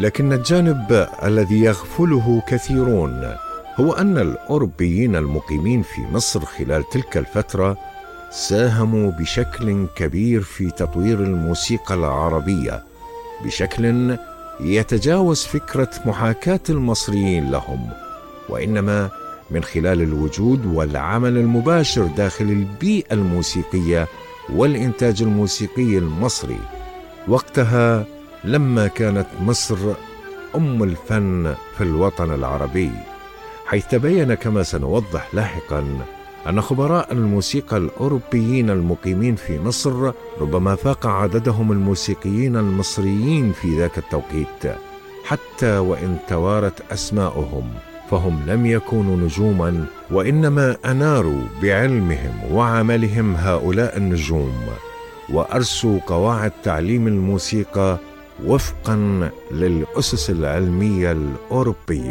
لكن الجانب الذي يغفله كثيرون هو أن الأوروبيين المقيمين في مصر خلال تلك الفترة ساهموا بشكل كبير في تطوير الموسيقى العربية بشكل يتجاوز فكرة محاكاة المصريين لهم، وإنما من خلال الوجود والعمل المباشر داخل البيئة الموسيقية والإنتاج الموسيقي المصري. وقتها لما كانت مصر أم الفن في الوطن العربي، حيث تبين كما سنوضح لاحقا أن خبراء الموسيقى الأوروبيين المقيمين في مصر ربما فاق عددهم الموسيقيين المصريين في ذاك التوقيت، حتى وإن توارت أسماؤهم، فهم لم يكونوا نجوما، وإنما أناروا بعلمهم وعملهم هؤلاء النجوم، وأرسوا قواعد تعليم الموسيقى وفقا للأسس العلمية الأوروبية.